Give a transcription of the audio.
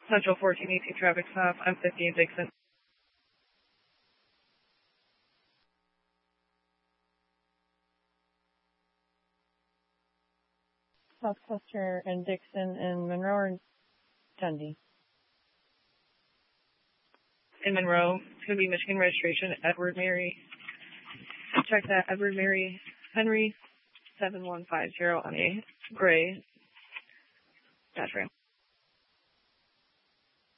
Central 1418 traffic stop. I'm 50 in Dixon. Southwestern and Dixon and Monroe or Dundee? In Monroe. It's going to be Michigan registration, Edward Mary. Check that, Edward Mary Henry 7150 on a gray dash ram.